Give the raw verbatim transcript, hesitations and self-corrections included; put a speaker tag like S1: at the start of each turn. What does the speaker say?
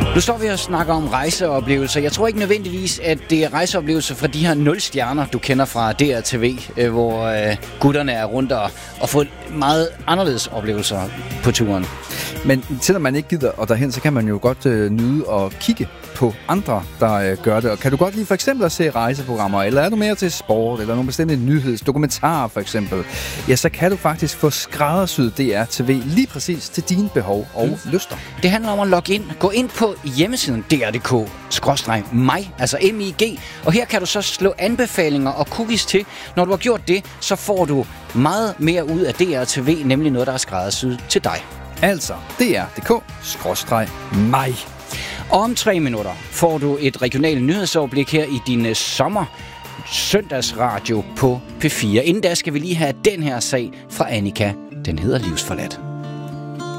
S1: Nu står vi og snakker om rejseoplevelser. Jeg tror ikke nødvendigvis, at det er rejseoplevelser fra de her nul stjerner, du kender fra D R T V, hvor øh, gutterne er rundt og, og får meget anderledes oplevelser på turen.
S2: Men selvom man ikke gider og derhen, så kan man jo godt øh, nyde og kigge på andre, der øh, gør det. Og kan du godt lide for eksempel at se rejseprogrammer, eller er du mere til sport, eller nogle bestemte nyheds, dokumentarer for eksempel, ja, så kan du faktisk få skræddersyet D R T V lige præcis til dine behov og mm. lyster.
S1: Det handler om at logge ind. Gå ind på hjemmesiden d r punktum d k skråstreg mig, altså M I G, og her kan du så slå anbefalinger og cookies til. Når du har gjort det, så får du meget mere ud af D R T V, nemlig noget, der er skræddersyet til dig.
S2: Altså D R punktum d k skråstreg mig.
S1: Og om tre minutter får du et regionalt nyhedsoverblik her i din sommer søndagsradio på P fire. Inden da skal vi lige have den her sag fra Annika. Den hedder Livsforladt.